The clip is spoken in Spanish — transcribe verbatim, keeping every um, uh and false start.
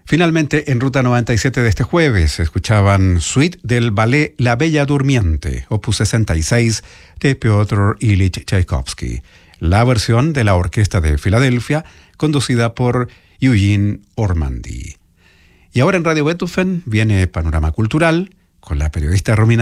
Finalmente, en Ruta noventa y siete de este jueves, escuchaban Suite del ballet La Bella Durmiente, opus sesenta y seis de Piotr Ilich Tchaikovsky, la versión de la Orquesta de Filadelfia, conducida por Eugene Ormandy. Y ahora en Radio Beethoven viene Panorama Cultural, con la periodista Romina